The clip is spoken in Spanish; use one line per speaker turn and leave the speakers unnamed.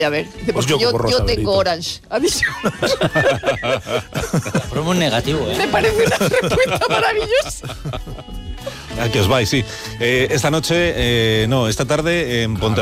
A ver,
Pues
porque
yo como
yo
Rosa
tengo
Benito.
Orange. A mí
Promo negativo,
me parece una respuesta maravillosa.
Aquí os vais, sí. Esta noche, esta tarde en Pontevedra.